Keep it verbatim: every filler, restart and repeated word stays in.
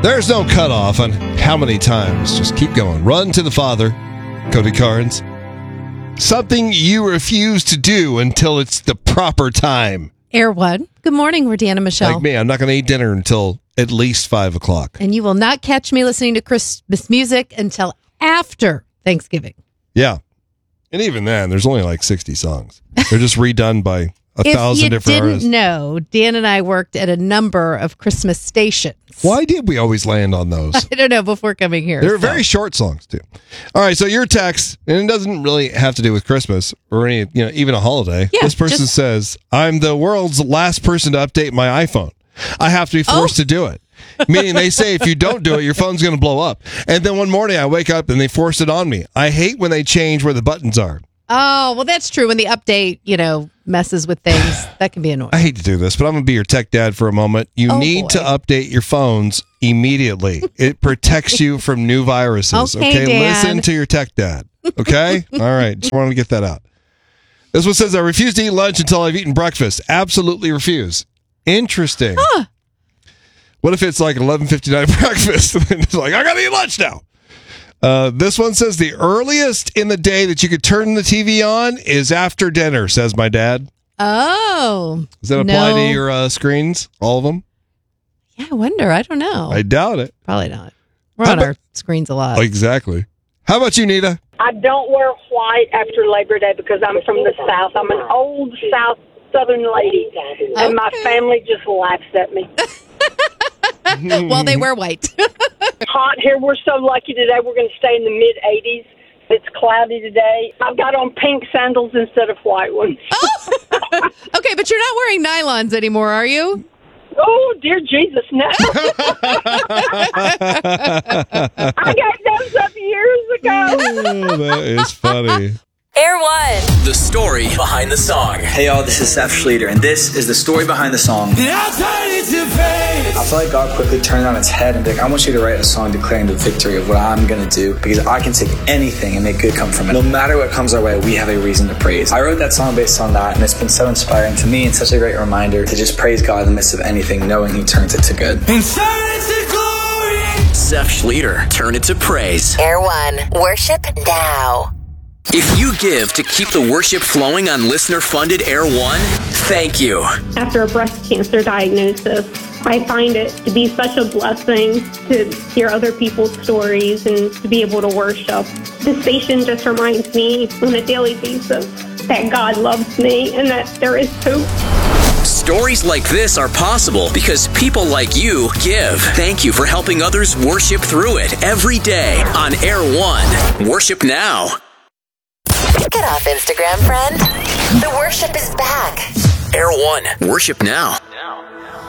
There's no cutoff on how many times. Just keep going. Run to the Father, Cody Carnes. Something you refuse to do until it's the proper time. Air One. Good morning, we're Deanna Michelle. Like me, I'm not going to eat dinner until at least five o'clock. And you will not catch me listening to Christmas music until after Thanksgiving. Yeah. And even then, there's only like sixty songs. They're just redone by a if thousand different artists. If you didn't know, Dan and I worked at a number of Christmas stations. Why did we always land on those? I don't know, before coming here. They're so. very short songs, too. All right, so your text, and it doesn't really have to do with Christmas or any, you know, even a holiday. Yeah, this person just... says, I'm the world's last person to update my iPhone. I have to be forced oh. to do it. Meaning they say if you don't do it, your phone's going to blow up. And then one morning I wake up and they force it on me. I hate when they change where the buttons are. Oh, well, that's true. When the update, you know, messes with things, that can be annoying. I hate to do this, but I'm going to be your tech dad for a moment. You oh, need boy. to update your phones immediately. It protects you from new viruses. Okay, Okay, Dad. Listen to your tech dad. Okay? All right. Just wanted to get that out. This one says, I refuse to eat lunch until I've eaten breakfast. Absolutely refuse. Interesting. Huh. What if it's like eleven fifty-nine breakfast? And it's like, I got to eat lunch now. Uh, this one says the earliest in the day that you could turn the T V on is after dinner, says my dad. Oh. Does that apply no. to your uh, screens? All of them? Yeah, I wonder. I don't know. I doubt it. Probably not. We're How on about- our screens a lot. Exactly. How about you, Nita? I don't wear white after Labor Day because I'm from the South. I'm an old South Southern lady, and my Okay. family just laughs at me. Well, they wear white. Hot here. We're so lucky today. We're going to stay in the mid eighties. It's cloudy today. I've got on pink sandals instead of white ones. Oh. Okay, but you're not wearing nylons anymore, are you? Oh, dear Jesus, no. I gave those up years ago. Oh, that is funny. Air One. The story behind the song. Hey y'all, this is Seth Schleter, and this is the story behind the song. I feel like God quickly turned it on its head and be like, I want you to write a song declaring the victory of what I'm going to do, because I can take anything and make good come from it. No matter what comes our way, we have a reason to praise. I wrote that song based on that, and it's been so inspiring to me and such a great reminder to just praise God in the midst of anything, knowing He turns it to good. Seth Schleter, turn it to praise. Air One. Worship now. If you give to keep the worship flowing on listener-funded Air One, thank you. After a breast cancer diagnosis, I find it to be such a blessing to hear other people's stories and to be able to worship. The station just reminds me on a daily basis that God loves me and that there is hope. Stories like this are possible because people like you give. Thank you for helping others worship through it every day on Air One. Worship now. Get off Instagram, friend. The worship is back. Air One. Worship now.